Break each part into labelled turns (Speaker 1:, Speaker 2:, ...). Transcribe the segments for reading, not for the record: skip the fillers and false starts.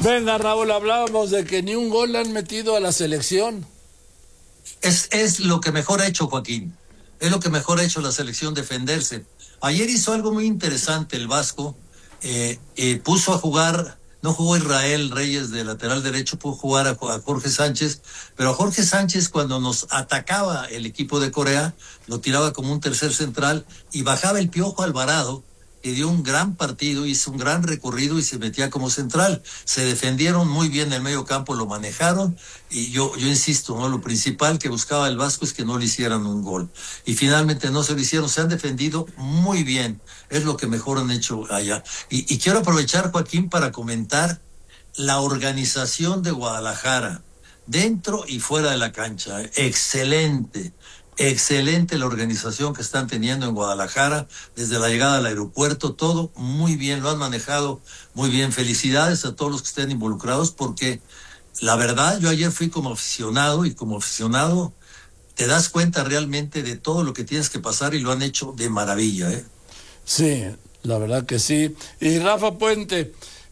Speaker 1: Venga, Raúl, hablábamos de que ni un gol le han metido a la selección.
Speaker 2: Es lo que mejor ha hecho Joaquín. Es lo que mejor ha hecho la selección, defenderse. Ayer hizo algo muy interesante el Vasco. Puso a jugar, no jugó Israel Reyes de lateral derecho, pudo jugar a Jorge Sánchez, pero a Jorge Sánchez cuando nos atacaba el equipo de Corea, lo tiraba como un tercer central y bajaba el Piojo Alvarado, que dio un gran partido, hizo un gran recorrido y se metía como central. Se defendieron muy bien el medio campo, lo manejaron y yo insisto, ¿no? Lo principal que buscaba el Vasco es que no le hicieran un gol. Y finalmente no se lo hicieron, se han defendido muy bien, es lo que mejor han hecho allá. Y quiero aprovechar, Joaquín, para comentar la organización de Guadalajara, dentro y fuera de la cancha. Excelente. Excelente la organización que están teniendo en Guadalajara, desde la llegada al aeropuerto, todo muy bien, lo han manejado muy bien. Felicidades a todos los que estén involucrados, porque la verdad, yo ayer fui como aficionado y como aficionado te das cuenta realmente de todo lo que tienes que pasar y lo han hecho de maravilla, ¿eh?
Speaker 1: Sí, la verdad que sí. Y Rafa Puente,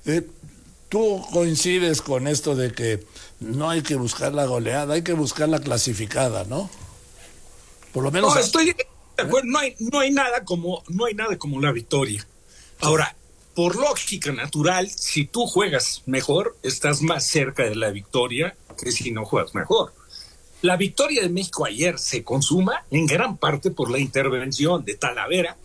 Speaker 1: tú coincides con esto de que no hay que buscar la goleada, hay que buscar la clasificada, ¿no? Por lo menos.
Speaker 3: No, estoy de acuerdo, no hay nada como la victoria. Ahora, por lógica natural, si tú juegas mejor, estás más cerca de la victoria que si no juegas mejor. La victoria de México ayer se consuma en gran parte por la intervención de Talavera,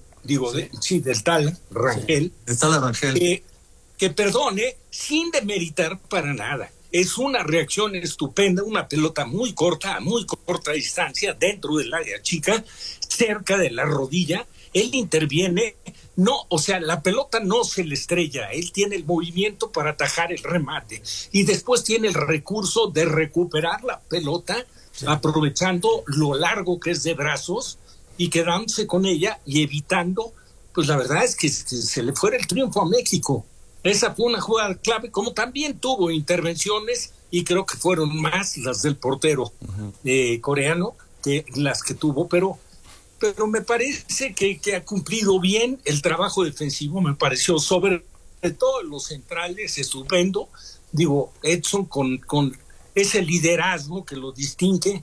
Speaker 3: del Tal Rangel.
Speaker 2: Sí, del Tal Rangel.
Speaker 3: Que perdone, sin demeritar para nada. Es una reacción estupenda, una pelota muy corta, a muy corta distancia, dentro del área chica, cerca de la rodilla. Él interviene, la pelota no se le estrella, él tiene el movimiento para atajar el remate y después tiene el recurso de recuperar la pelota, sí, aprovechando lo largo que es de brazos y quedándose con ella y evitando, pues la verdad es que se le fuera el triunfo a México. Esa fue una jugada clave, como también tuvo intervenciones, y creo que fueron más las del portero coreano que las que tuvo, pero me parece que ha cumplido bien el trabajo defensivo, me pareció sobre todo los centrales, estupendo. Edson con ese liderazgo que lo distingue,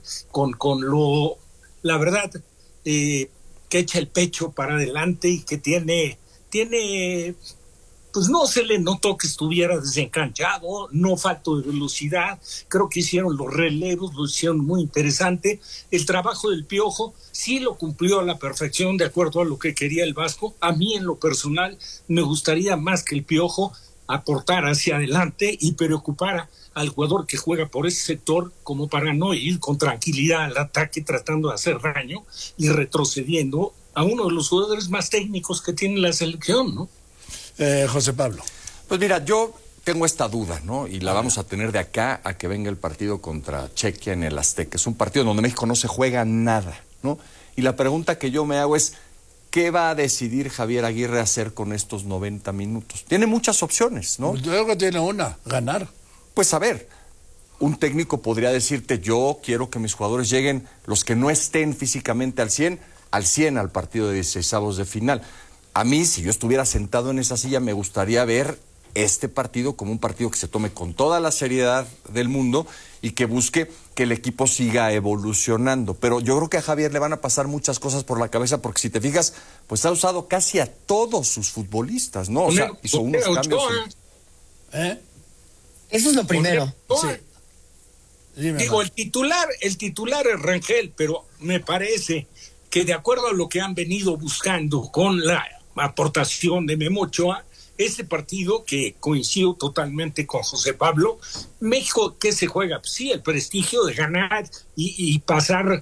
Speaker 3: la verdad, que echa el pecho para adelante y que tiene pues no se le notó que estuviera desencanchado, no faltó de velocidad, creo que hicieron los relevos, lo hicieron muy interesante. El trabajo del Piojo sí lo cumplió a la perfección de acuerdo a lo que quería el Vasco. A mí en lo personal me gustaría más que el Piojo aportara hacia adelante y preocupara al jugador que juega por ese sector como para no ir con tranquilidad al ataque tratando de hacer daño y retrocediendo a uno de los jugadores más técnicos que tiene la selección, ¿no?
Speaker 1: José Pablo.
Speaker 4: Pues mira, yo tengo esta duda, ¿no? Y la vamos a tener de acá a que venga el partido contra Chequia en el Azteca. Es un partido donde México no se juega nada, ¿no? Y la pregunta que yo me hago es, ¿qué va a decidir Javier Aguirre hacer con estos 90 minutos? Tiene muchas opciones, ¿no?
Speaker 1: Yo creo que tiene una, ganar.
Speaker 4: Pues a ver, un técnico podría decirte, yo quiero que mis jugadores lleguen, los que no estén físicamente al 100 al partido de 16avos de final. A mí, si yo estuviera sentado en esa silla, me gustaría ver este partido como un partido que se tome con toda la seriedad del mundo y que busque que el equipo siga evolucionando. Pero yo creo que a Javier le van a pasar muchas cosas por la cabeza, porque si te fijas, pues ha usado casi a todos sus futbolistas, ¿no? O sea, hizo unos cambios.
Speaker 5: Eso es lo primero.
Speaker 3: Sí. El titular es Rangel, pero me parece que de acuerdo a lo que han venido buscando con la aportación de Memo Ochoa, este partido, que coincido totalmente con José Pablo, México, ¿qué se juega? Pues sí, el prestigio de ganar y pasar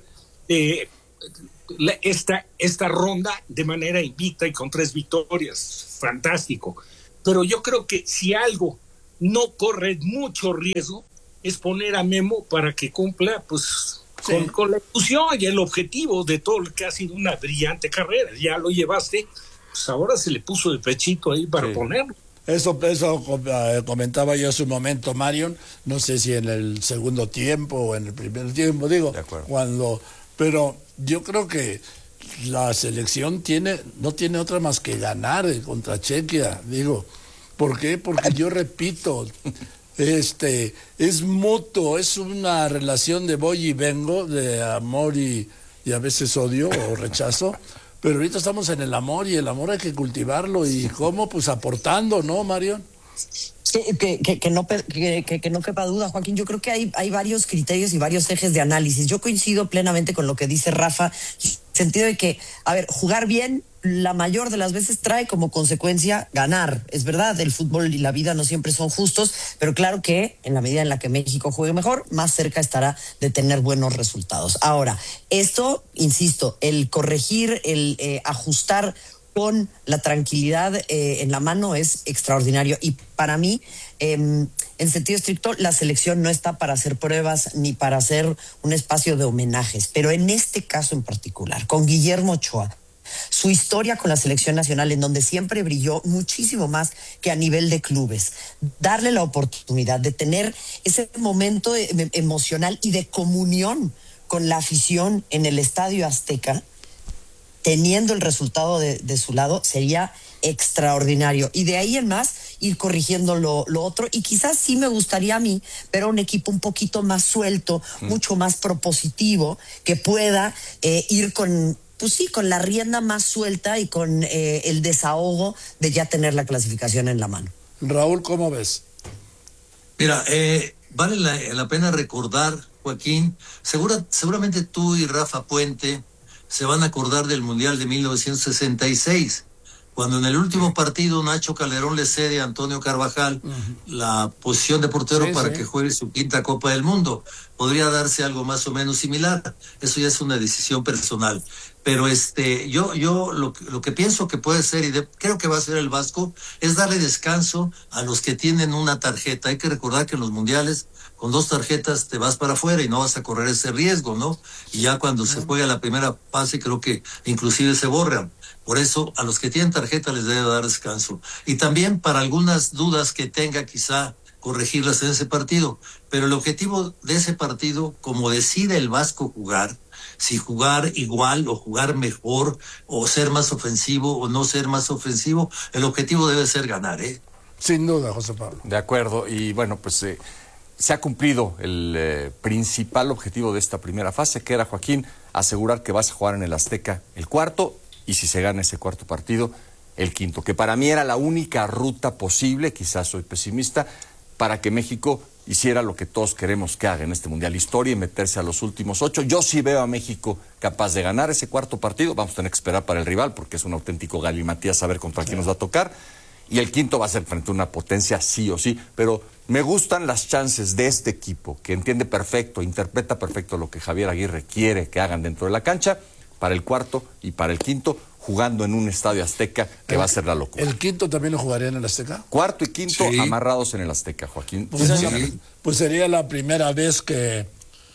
Speaker 3: esta ronda de manera invicta y con 3 victorias. Fantástico. Pero yo creo que si algo no corre mucho riesgo es poner a Memo para que cumpla pues con la ilusión y el objetivo de todo lo que ha sido una brillante carrera. Ya lo llevaste, pues ahora se le puso de pechito ahí para ponerlo.
Speaker 1: Eso comentaba yo hace un momento, Marion, no sé si en el segundo tiempo o en el primer tiempo, pero yo creo que la selección no tiene otra más que ganar contra Chequia, ¿Por qué? Porque yo repito, es mutuo, es una relación de voy y vengo, de amor y a veces odio o rechazo, pero ahorita estamos en el amor y el amor hay que cultivarlo. ¿Y cómo? Pues aportando, ¿no, Marion?
Speaker 5: Que no quepa duda, Joaquín. Yo creo que hay varios criterios y varios ejes de análisis. Yo coincido plenamente con lo que dice Rafa, en el sentido de que, a ver, jugar bien la mayor de las veces trae como consecuencia ganar. Es verdad, el fútbol y la vida no siempre son justos, pero claro que en la medida en la que México juegue mejor, más cerca estará de tener buenos resultados. Ahora, esto, insisto, el corregir, el ajustar con la tranquilidad en la mano es extraordinario. Y para mí, en sentido estricto, la selección no está para hacer pruebas ni para hacer un espacio de homenajes. Pero en este caso en particular, con Guillermo Ochoa, su historia con la selección nacional, en donde siempre brilló muchísimo más que a nivel de clubes, darle la oportunidad de tener ese momento emocional y de comunión con la afición en el Estadio Azteca, teniendo el resultado de su lado, sería extraordinario. Y de ahí en más, ir corrigiendo lo otro. Y quizás sí me gustaría a mí ver a un equipo un poquito más suelto, mucho más propositivo, que pueda ir con, pues sí, con la rienda más suelta y con el desahogo de ya tener la clasificación en la mano.
Speaker 1: Raúl, ¿cómo ves?
Speaker 2: Mira, vale la pena recordar, Joaquín, seguramente tú y Rafa Puente se van a acordar del Mundial de 1966, cuando en el último partido Nacho Calderón le cede a Antonio Carvajal la posición de portero para que juegue su quinta Copa del Mundo. Podría darse algo más o menos similar. Eso ya es una decisión personal. Pero yo lo que pienso que puede ser, y creo que va a ser el Vasco, es darle descanso a los que tienen una tarjeta. Hay que recordar que en los mundiales, con 2 tarjetas te vas para afuera y no vas a correr ese riesgo, ¿no? Y ya cuando se juega la primera fase, creo que inclusive se borran. Por eso, a los que tienen tarjeta les debe dar descanso. Y también para algunas dudas que tenga, quizá corregirlas en ese partido. Pero el objetivo de ese partido, como decide el Vasco jugar, si jugar igual o jugar mejor, o ser más ofensivo o no ser más ofensivo, el objetivo debe ser ganar, ¿eh?
Speaker 1: Sin duda, José Pablo.
Speaker 4: De acuerdo. Y bueno, pues se ha cumplido el principal objetivo de esta primera fase, que era, Joaquín, asegurar que vas a jugar en el Azteca el cuarto, y si se gana ese cuarto partido, el quinto, que para mí era la única ruta posible, quizás soy pesimista, para que México hiciera lo que todos queremos que haga en este Mundial, historia, y meterse a los últimos 8. Yo sí veo a México capaz de ganar ese cuarto partido. Vamos a tener que esperar para el rival, porque es un auténtico galimatías saber contra quién nos va a tocar. Y el quinto va a ser frente a una potencia sí o sí, pero me gustan las chances de este equipo, que entiende perfecto, interpreta perfecto lo que Javier Aguirre quiere que hagan dentro de la cancha, para el cuarto y para el quinto, jugando en un Estadio Azteca que va a ser la locura.
Speaker 1: ¿El quinto también lo jugaría en el Azteca?
Speaker 4: Cuarto y quinto amarrados en el Azteca, Joaquín.
Speaker 1: Pues sería la primera vez que...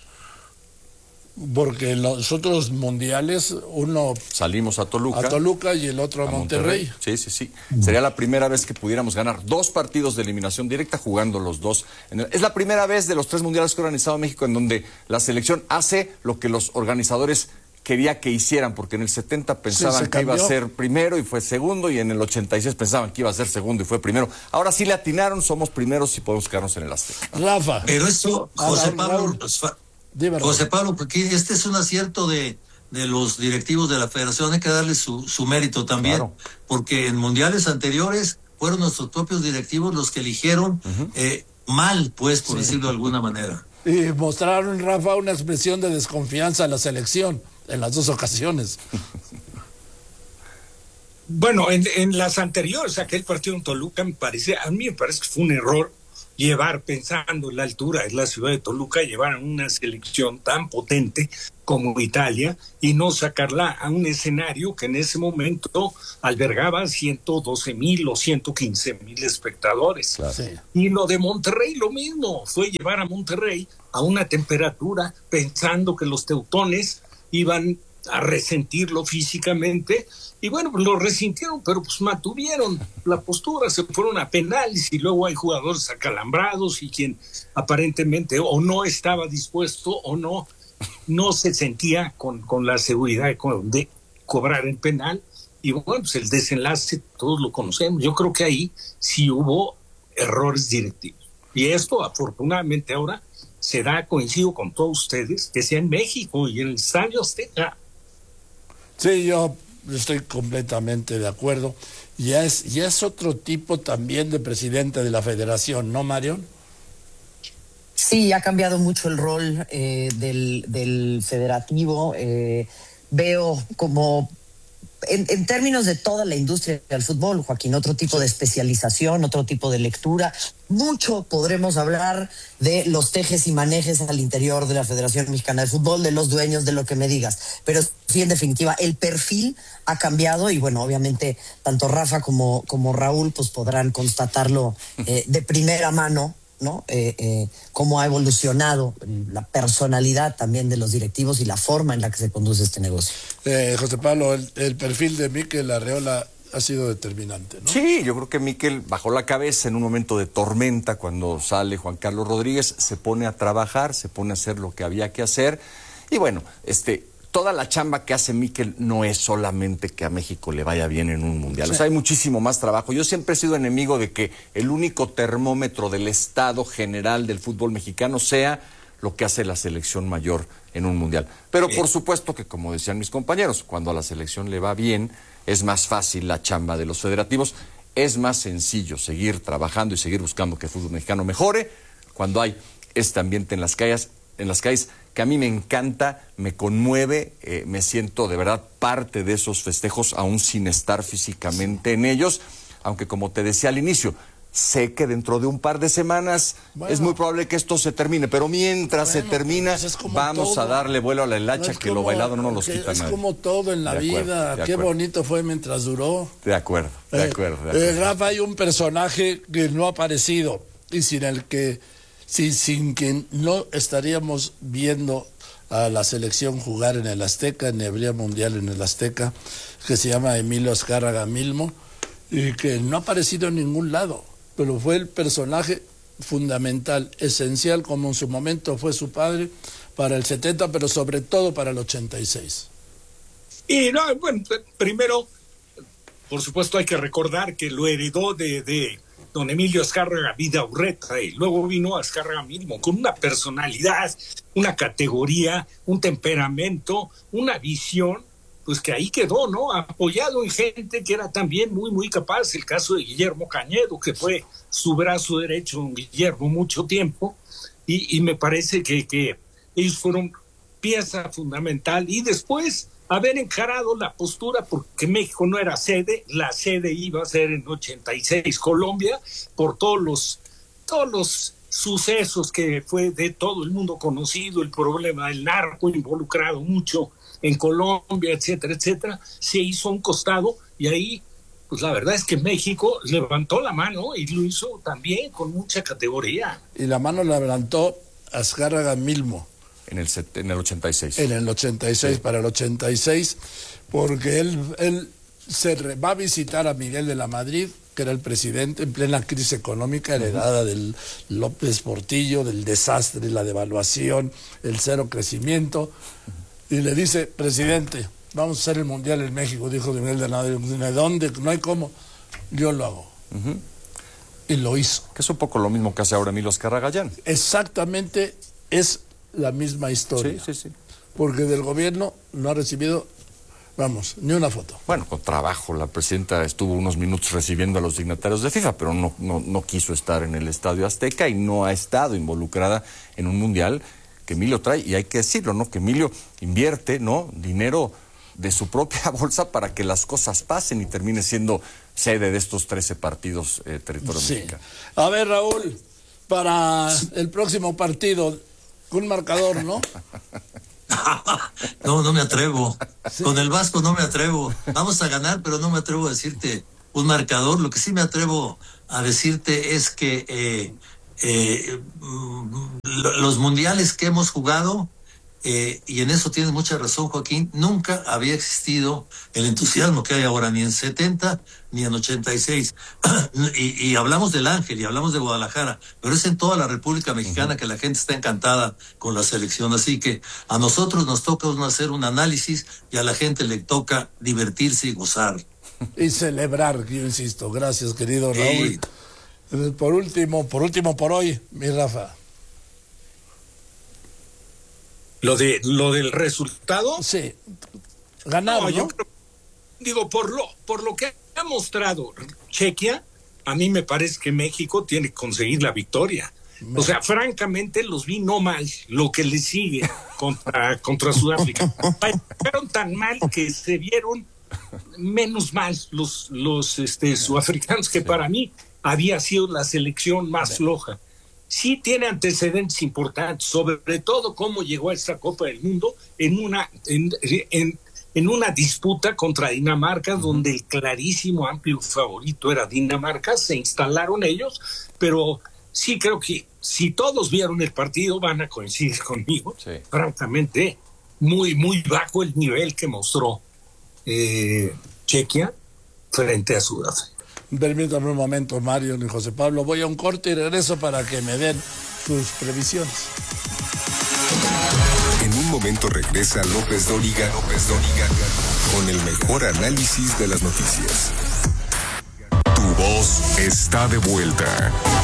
Speaker 1: Porque los otros mundiales, uno...
Speaker 4: Salimos a Toluca
Speaker 1: y el otro a Monterrey.
Speaker 4: Sí. Sería la primera vez que pudiéramos ganar 2 partidos de eliminación directa jugando los 2. Es la primera vez de los 3 mundiales que ha organizado México en donde la selección hace lo que los organizadores quería que hicieran, porque en el 70 pensaban que iba a ser primero y fue segundo, y en el 86 pensaban que iba a ser segundo y fue primero. Ahora sí le atinaron, somos primeros y podemos quedarnos en el Azteca.
Speaker 1: Rafa.
Speaker 2: Pero eso, José Pablo, porque este es un acierto de los directivos de la federación, hay que darle su mérito también, claro, porque en mundiales anteriores fueron nuestros propios directivos los que eligieron mal, pues, por decirlo de alguna manera.
Speaker 1: Y mostraron, Rafa, una expresión de desconfianza a la selección en las 2 ocasiones.
Speaker 3: Bueno, en las anteriores, aquel partido en Toluca, a mí me parece que fue un error llevar, pensando en la altura de la ciudad de Toluca, llevar a una selección tan potente como Italia y no sacarla a un escenario que en ese momento albergaba 112,000 o 115,000 espectadores.
Speaker 1: Claro. Sí.
Speaker 3: Y lo de Monterrey, lo mismo, fue llevar a Monterrey a una temperatura pensando que los teutones iban a resentirlo físicamente, y bueno, pues lo resintieron, pero pues mantuvieron la postura, se fueron a penales, y luego hay jugadores acalambrados y quien aparentemente o no estaba dispuesto o no se sentía con la seguridad de cobrar el penal, Y bueno, pues el desenlace todos lo conocemos. Yo creo que ahí sí hubo errores directivos. Y esto, afortunadamente, ahora se da, coincido con todos ustedes, que sea en México y en el Estadio Azteca.
Speaker 1: Sí, yo estoy completamente de acuerdo. Ya es otro tipo también de presidente de la federación, ¿no, Marion?
Speaker 5: Sí, ha cambiado mucho el rol del federativo. Veo como, en términos de toda la industria del fútbol, Joaquín, otro tipo de especialización, otro tipo de lectura. Mucho podremos hablar de los tejes y manejes al interior de la Federación Mexicana de Fútbol, de los dueños, de lo que me digas. Pero sí, en definitiva, el perfil ha cambiado y bueno, obviamente, tanto Rafa como Raúl pues podrán constatarlo de primera mano, ¿no? Cómo ha evolucionado la personalidad también de los directivos y la forma en la que se conduce este negocio.
Speaker 1: José Pablo, el perfil de Mikel Arreola ha sido determinante, ¿no?
Speaker 4: Sí, yo creo que Mikel bajó la cabeza en un momento de tormenta cuando sale Juan Carlos Rodríguez, se pone a trabajar, se pone a hacer lo que había que hacer y bueno, toda la chamba que hace Mikel no es solamente que a México le vaya bien en un mundial. Sí. O sea, hay muchísimo más trabajo. Yo siempre he sido enemigo de que el único termómetro del estado general del fútbol mexicano sea lo que hace la selección mayor en un mundial. Pero por supuesto que, como decían mis compañeros, cuando a la selección le va bien, es más fácil la chamba de los federativos, es más sencillo seguir trabajando y seguir buscando que el fútbol mexicano mejore cuando hay este ambiente en las calles, que a mí me encanta, me conmueve, me siento de verdad parte de esos festejos, aún sin estar físicamente en ellos, aunque como te decía al inicio, sé que dentro de un par de semanas es muy probable que esto se termine, pero mientras se termina, pues vamos a darle vuelo a la hilacha, que lo bailado no nos los quita nadie.
Speaker 1: Es como todo en la vida, qué bonito fue mientras duró.
Speaker 4: De acuerdo.
Speaker 1: Rafa, hay un personaje que no ha aparecido y sin que no estaríamos viendo a la selección jugar en el Azteca, en el Mundial en el Azteca, que se llama Emilio Azcárraga Milmo, y que no ha aparecido en ningún lado, pero fue el personaje fundamental, esencial, como en su momento fue su padre, para el 70, pero sobre todo para el 86.
Speaker 3: Y no, bueno, primero, por supuesto hay que recordar que lo heredó de don Emilio Azcárraga Vidaurreta, y luego vino Azcárraga Milmo, con una personalidad, una categoría, un temperamento, una visión, pues que ahí quedó, ¿no? Apoyado en gente que era también muy, muy capaz. El caso de Guillermo Cañedo, que fue su brazo derecho, don Guillermo, mucho tiempo, y me parece que ellos fueron pieza fundamental, y después haber encarado la postura, porque México no era sede, la sede iba a ser en 86 Colombia, por todos los sucesos que fue de todo el mundo conocido, el problema del narco involucrado mucho en Colombia, etcétera, etcétera, se hizo a un costado, y ahí, pues la verdad es que México levantó la mano y lo hizo también con mucha categoría.
Speaker 1: Y la mano la levantó Azcárraga Milmo.
Speaker 4: En el 86.
Speaker 1: En el 86, sí. Para el 86, porque él va a visitar a Miguel de la Madrid, que era el presidente, en plena crisis económica heredada del López Portillo, del desastre, la devaluación, el cero crecimiento, y le dice: presidente, vamos a hacer el Mundial en México, dijo Miguel de la Madrid. ¿De dónde? No hay cómo. Yo lo hago. Y lo hizo.
Speaker 4: Que es un poco lo mismo que hace ahora Emilio Azcárraga Gallán.
Speaker 1: Exactamente, es la misma historia.
Speaker 4: Sí.
Speaker 1: Porque del gobierno no ha recibido, ni una foto.
Speaker 4: Bueno, con trabajo. La presidenta estuvo unos minutos recibiendo a los dignatarios de FIFA, pero no quiso estar en el Estadio Azteca y no ha estado involucrada en un mundial que Emilio trae, y hay que decirlo, ¿no? Que Emilio invierte, ¿no?, dinero de su propia bolsa para que las cosas pasen y termine siendo sede de estos 13 partidos territorio mexicano.
Speaker 1: A ver, Raúl, para el próximo partido, un marcador, ¿no?
Speaker 2: No me atrevo. Sí. Con el Vasco no me atrevo. Vamos a ganar, pero no me atrevo a decirte un marcador. Lo que sí me atrevo a decirte es que los mundiales que hemos jugado, y en eso tienes mucha razón, Joaquín, nunca había existido el entusiasmo que hay ahora, ni en 70 ni en 86. y hablamos del Ángel y hablamos de Guadalajara, pero es en toda la República Mexicana que la gente está encantada con la selección. Así que a nosotros nos toca hacer un análisis y a la gente le toca divertirse y gozar.
Speaker 1: Y celebrar, yo insisto. Gracias, querido Raúl. Por último, por hoy, mi Rafa.
Speaker 3: ¿Lo del resultado?
Speaker 1: Sí. Ganar, ¿no?
Speaker 3: Yo creo, digo, por lo que ha mostrado Chequia, a mí me parece que México tiene que conseguir la victoria. O sea, francamente, los vi no mal lo que le sigue contra Sudáfrica. Fueron tan mal que se vieron menos mal los sudafricanos, que para mí había sido la selección más floja. Sí tiene antecedentes importantes, sobre todo cómo llegó a esta Copa del Mundo en una disputa contra Dinamarca, donde el clarísimo amplio favorito era Dinamarca. Se instalaron ellos, pero sí creo que si todos vieron el partido van a coincidir conmigo. Sí. Francamente, muy, muy bajo el nivel que mostró Chequia frente a Sudáfrica.
Speaker 1: Permítame un momento, Mario y José Pablo. Voy a un corte y regreso para que me den sus previsiones.
Speaker 6: En un momento regresa López Dóriga con el mejor análisis de las noticias. Tu voz está de vuelta.